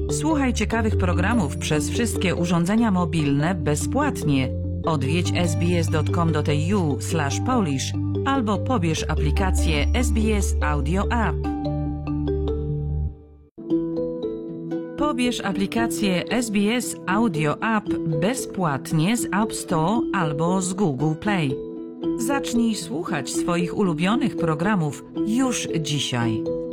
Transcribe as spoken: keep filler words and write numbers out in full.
Słuchaj ciekawych programów przez wszystkie urządzenia mobilne bezpłatnie. Odwiedź sbs.com.au slash polish albo pobierz aplikację S B S Audio App. Pobierz aplikację S B S Audio App bezpłatnie z App Store albo z Google Play. Zacznij słuchać swoich ulubionych programów już dzisiaj.